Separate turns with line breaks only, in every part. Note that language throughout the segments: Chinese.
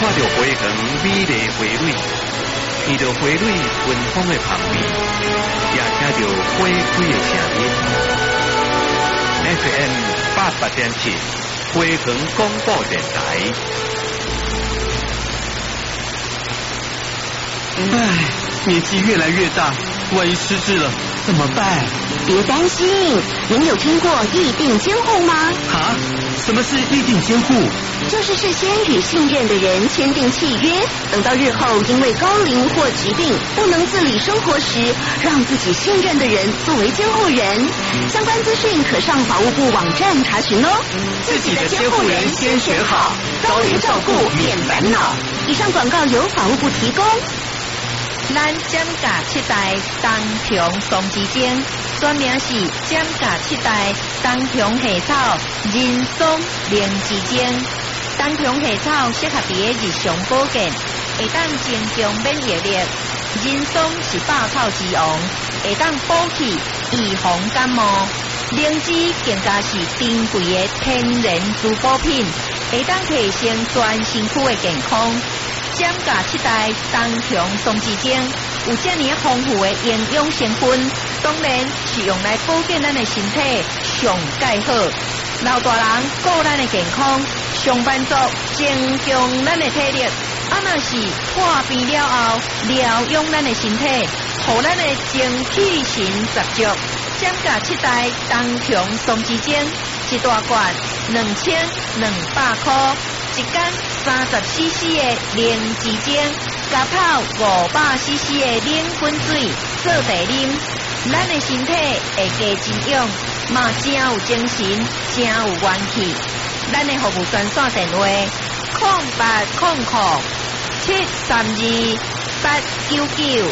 看到花园美丽花蕊，闻到花蕊芬芳的香味，也听到花开的声音。FM 88.7，花园广播电台。
唉，年纪越来越大，万一失智了怎么办？
别担心，您有听过议定监护吗？
啊？什么是议定监护？
就是事先与信任的人签订契约，等到日后因为高龄或疾病不能自理生活时，让自己信任的人作为监护人。相关资讯可上法务部网站查询哦。
自己的监护人先选好，
高龄照顾免烦恼。以上广告由法务部提供。
咱减价7代东平松枝精，专名是减价7代东平夏草人松灵枝精。东平夏草适合伫日常保健，会当增强免疫力。人松是百草之王，会当补气预防感冒。灵芝更加是珍贵的天然滋补品，会当提升全身躯的健康。减价7代东平松枝精有这么丰富的营养成分，当然是用来保健咱的身体上介好。老大人顾咱的健康，上班族增强咱的体力，若是破病了后疗养咱的身体，互咱的精气神十足。减价7代东平松枝精一大罐2200块，一间30cc 的灵芝精，加泡500cc 的冷滚水做茶啉，咱的身体会加真勇，嘛真有精神，真有元气。咱的服务专线电话0800-732-899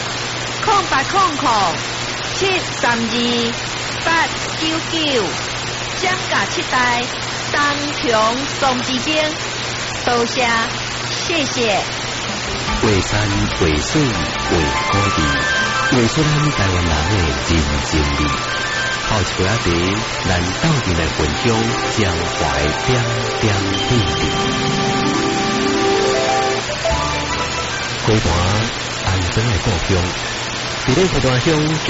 0800-732-899，减价7代东平松枝精，多谢，谢谢。
画山画水画土地，画出咱台湾人的人情味。泡一杯仔茶，咱斗阵来分享江淮点点滴滴。花坛安装的故乡，伫咧花坛乡就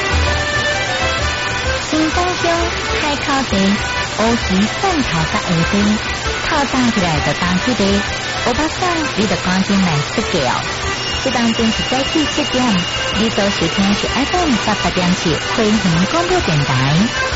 新丰乡海口地乌旗蒜头甲下底，透早起来就当起地，乌巴桑你就赶紧来设计哦。这当中是早起7点，你所收听是 FM 88.7花园广播电台。